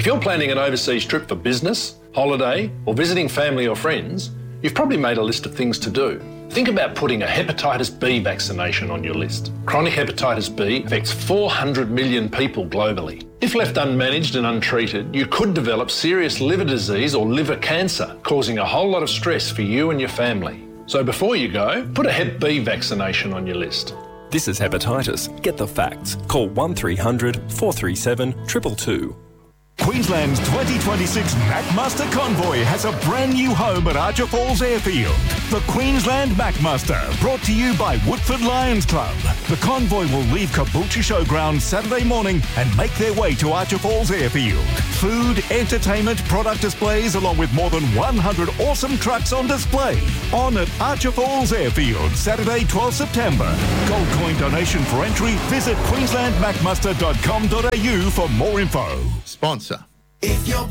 If you're planning an overseas trip for business, holiday, or visiting family or friends, you've probably made a list of things to do. Think about putting a hepatitis B vaccination on your list. Chronic hepatitis B affects 400 million people globally. If left unmanaged and untreated, you could develop serious liver disease or liver cancer, causing a whole lot of stress for you and your family. So before you go, put a Hep B vaccination on your list. This is hepatitis. Get the facts. Call 1300 437 222. Queensland's 2026 Macmaster Convoy has a brand new home at Archer Falls Airfield. The Queensland Macmaster, brought to you by Woodford Lions Club. The convoy will leave Caboolture Showground Saturday morning and make their way to Archer Falls Airfield. Food, entertainment, product displays along with more than 100 awesome trucks on display. On at Archer Falls Airfield, Saturday 12 September. Gold coin donation for entry. Visit queenslandmacmaster.com.au for more info. Sponsor. If you're